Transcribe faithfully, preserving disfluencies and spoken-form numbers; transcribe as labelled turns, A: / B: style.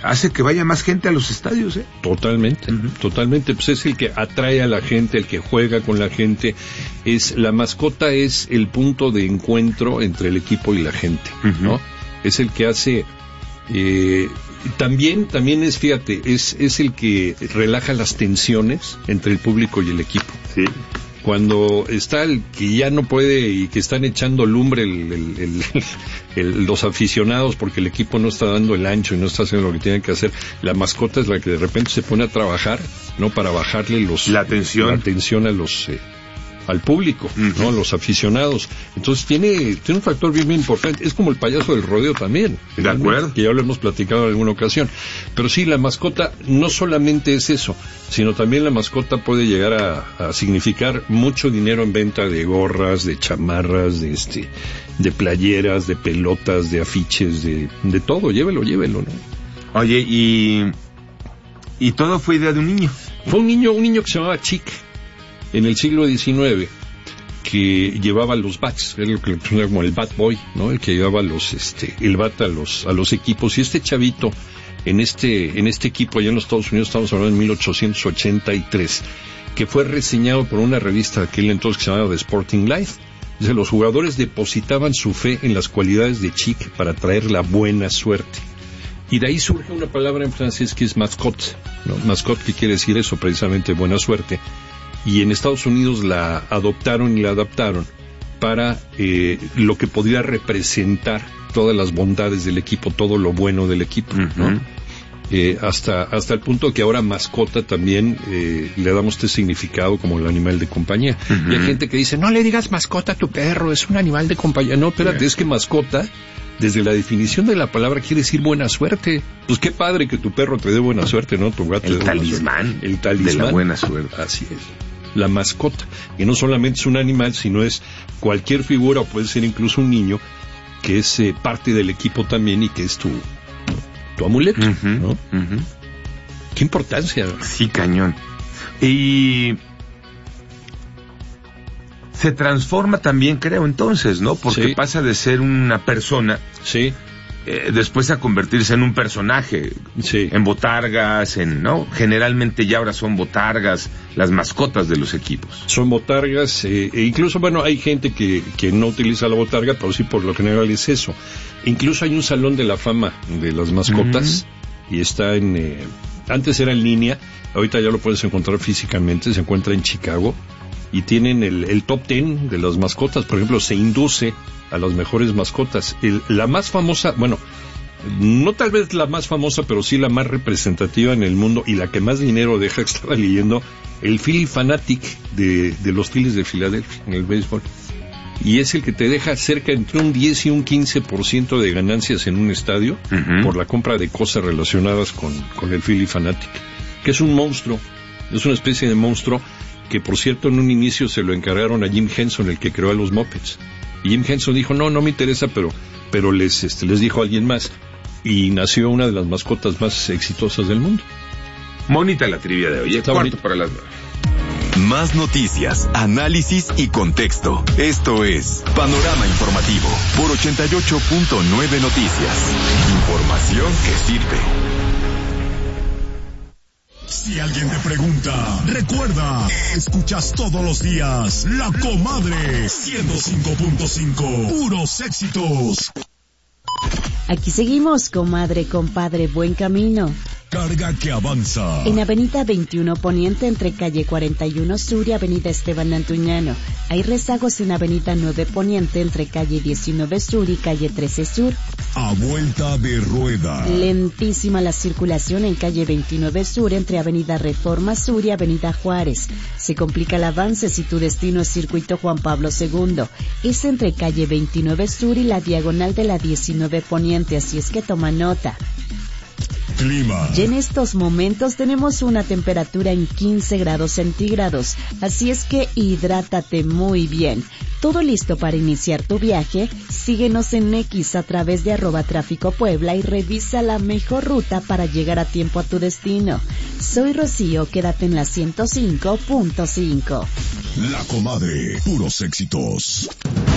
A: hace que vaya más gente a los estadios, ¿eh?
B: Totalmente, uh-huh. totalmente. Pues es el que atrae a la gente, el que juega con la gente. Es la mascota es el punto de encuentro entre el equipo y la gente, uh-huh. ¿no? Es el que hace... Eh, también, también es, fíjate, es, es el que relaja las tensiones entre el público y el equipo.
A: Sí.
B: Cuando está el que ya no puede y que están echando lumbre el, el, el, el, los aficionados porque el equipo no está dando el ancho y no está haciendo lo que tienen que hacer, la mascota es la que de repente se pone a trabajar, ¿no? Para bajarle los
A: la tensión,
B: la tensión a los eh, al público, uh-huh. ¿no? A los aficionados. Entonces tiene tiene un factor bien, bien importante. Es como el payaso del rodeo también.
A: De acuerdo.
B: Que ya lo hemos platicado en alguna ocasión. Pero sí, la mascota no solamente es eso, sino también la mascota puede llegar a, a significar mucho dinero en venta de gorras, de chamarras, de este, de playeras, de pelotas, de afiches, de, de todo. Llévelo, llévelo, ¿no?
A: Oye, y y todo fue idea de un niño.
B: Fue un niño, un niño que se llamaba Chick. En el siglo diecinueve, que llevaba los bats, era lo que le como el bat boy, ¿no? El que llevaba los, este, el bat a los, a los equipos. Y este chavito, en este, en este equipo allá en los Estados Unidos, estamos hablando en mil ochocientos ochenta y tres, que fue reseñado por una revista de aquel entonces que se llamaba The Sporting Life. Dice, los jugadores depositaban su fe en las cualidades de Chick para traer la buena suerte. Y de ahí surge una palabra en francés que es mascotte, ¿no? Mascotte, que quiere decir eso, precisamente buena suerte. Y en Estados Unidos la adoptaron y la adaptaron para eh, lo que podría representar todas las bondades del equipo, todo lo bueno del equipo, uh-huh. ¿no? Eh, hasta hasta el punto que ahora mascota también eh, le damos este significado como el animal de compañía. Uh-huh. Y hay gente que dice, no le digas mascota a tu perro, es un animal de compañía. No, espérate, yeah. es que mascota, desde la definición de la palabra, quiere decir buena suerte. Pues qué padre que tu perro te dé buena suerte, ¿no? Tu gato
A: el
B: te dé
A: talismán,
B: el talismán
A: de la buena suerte.
B: Así es. La mascota, que no solamente es un animal, sino es cualquier figura, o puede ser incluso un niño, que es eh, parte del equipo también y que es tu, tu amuleto, uh-huh, ¿no? Uh-huh. Qué importancia.
A: Sí, cañón. Y se transforma también, creo, entonces, ¿no? Porque sí. pasa de ser una persona...
B: Sí.
A: Eh, después a convertirse en un personaje,
B: sí.
A: en botargas, en, ¿no? Generalmente ya ahora son botargas, las mascotas de los equipos.
B: Son botargas, eh, e incluso, bueno, hay gente que, que no utiliza la botarga, pero sí por lo general es eso. Incluso hay un salón de la fama de las mascotas, uh-huh. y está en, eh, antes era en línea, ahorita ya lo puedes encontrar físicamente, se encuentra en Chicago, y tienen el, el top ten de las mascotas. Por ejemplo, se induce a las mejores mascotas. El, la más famosa, bueno, no tal vez la más famosa, pero sí la más representativa en el mundo y la que más dinero deja, que estaba leyendo, el Phillie Phanatic de, de los Phillies de Filadelfia en el béisbol. Y es el que te deja cerca entre un diez y un quince por ciento de ganancias en un estadio, uh-huh. por la compra de cosas relacionadas con, con el Phillie Phanatic, que es un monstruo, es una especie de monstruo que, por cierto, en un inicio se lo encargaron a Jim Henson, el que creó a los Muppets. Y Jim Henson dijo, no, no me interesa, pero pero les este, les dijo a alguien más. Y nació una de las mascotas más exitosas del mundo.
A: Bonita la trivia de hoy. Cuarto bonito. Para las nueve.
C: Más noticias, análisis y contexto. Esto es Panorama Informativo por ochenta y ocho punto nueve Noticias. Información que sirve.
D: Si alguien te pregunta, recuerda, escuchas todos los días La Comadre ciento cinco punto cinco, puros éxitos.
E: Aquí seguimos, comadre, compadre, buen camino.
D: Carga que avanza.
E: En Avenida veintiuno Poniente, entre calle cuarenta y uno Sur y Avenida Esteban Antuñano. Hay rezagos en Avenida nueve Poniente, entre calle diecinueve Sur y calle trece Sur.
D: A vuelta de rueda.
E: Lentísima la circulación en calle veintinueve Sur, entre Avenida Reforma Sur y Avenida Juárez. Se complica el avance si tu destino es Circuito Juan Pablo segundo. Es entre calle veintinueve Sur y la diagonal de la diecinueve Poniente, así es que toma nota.
D: Clima.
E: Y en estos momentos tenemos una temperatura en quince grados centígrados, así es que hidrátate muy bien. Todo listo para iniciar tu viaje. Síguenos en X a través de arroba Tráfico Puebla y revisa la mejor ruta para llegar a tiempo a tu destino. Soy Rocío, quédate en la ciento cinco punto cinco.
D: La Comadre, puros éxitos.